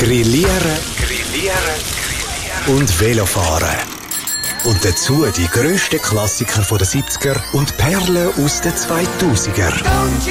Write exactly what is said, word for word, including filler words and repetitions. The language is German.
Grillieren, Grillieren, Grillieren und Velofahren. Und dazu die grössten Klassiker der siebziger und Perlen aus den zweitausender.